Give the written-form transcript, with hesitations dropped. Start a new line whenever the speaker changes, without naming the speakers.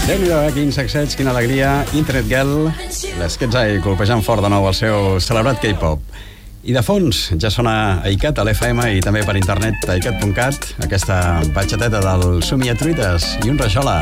Déu-n'hi-do, quins sacsets, quina alegria. Internet Girl, l'Sketsai colpejant fort de nou el seu celebrat K-pop. I de fons ja sona a ICAT, a l'FM i també per internet a icat.cat, aquesta batxeteta del Sumi a Truites i un rajola.